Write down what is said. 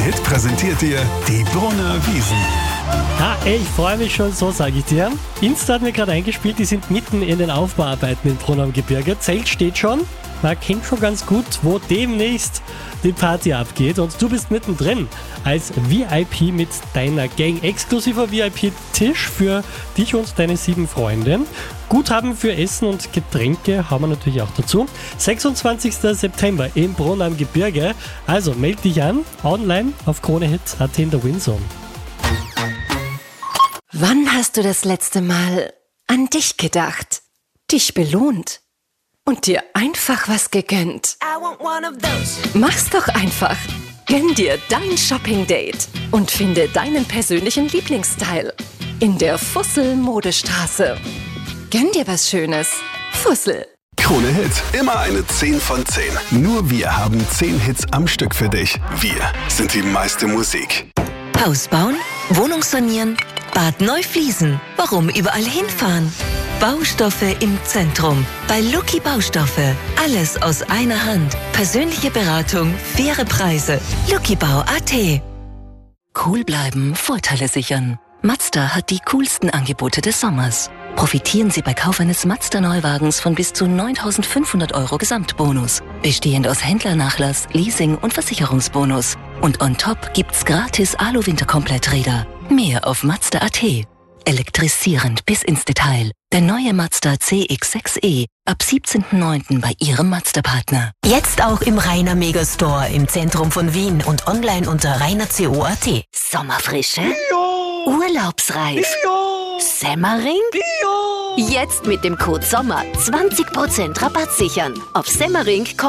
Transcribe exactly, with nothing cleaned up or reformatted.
Hit präsentiert dir die Brunner Wiesn. Ja, ey, ich freue mich schon so, sage ich dir. Insta hat mir gerade eingespielt, die sind mitten in den Aufbauarbeiten in Brunner am Gebirge. Zelt steht schon. Man kennt schon ganz gut, wo demnächst die Party abgeht. Und du bist mittendrin als V I P mit deiner Gang. Exklusiver V I P-Tisch für dich und deine sieben Freunde. Guthaben für Essen und Getränke haben wir natürlich auch dazu. sechsundzwanzigster September im Brunner am Gebirge. Also meld dich an, online auf kronehit punkt at in der Winzone. Wann hast du das letzte Mal an dich gedacht, dich belohnt und dir einfach was gegönnt? Mach's doch einfach. Gönn dir dein Shopping-Date und finde deinen persönlichen Lieblingsstyle in der Fussel-Modestraße. Gönn dir was Schönes. Fussel. Krone Hit, immer eine zehn von zehn. Nur wir haben zehn Hits am Stück für dich. Wir sind die meiste Musik. Haus bauen, Wohnung sanieren, Bad Neufliesen. Warum überall hinfahren? Baustoffe im Zentrum. Bei Lucky Baustoffe. Alles aus einer Hand. Persönliche Beratung, faire Preise. luckybau punkt at. Cool bleiben, Vorteile sichern. Mazda hat die coolsten Angebote des Sommers. Profitieren Sie bei Kauf eines Mazda-Neuwagens von bis zu neuntausendfünfhundert Euro Gesamtbonus. Bestehend aus Händlernachlass, Leasing und Versicherungsbonus. Und on top gibt's gratis Alu-Winterkompletträder. Mehr auf mazda punkt at. Elektrisierend bis ins Detail. Der neue Mazda C X sechs E ab siebzehnten neunten bei Ihrem Mazda-Partner. Jetzt auch im Rainer Megastore im Zentrum von Wien und online unter rainer punkt co punkt at. Sommerfrische? Bio! Urlaubsreif? Bio! Semmering? Bio! Jetzt mit dem Code SOMMER zwanzig Prozent Rabatt sichern auf semmering punkt com.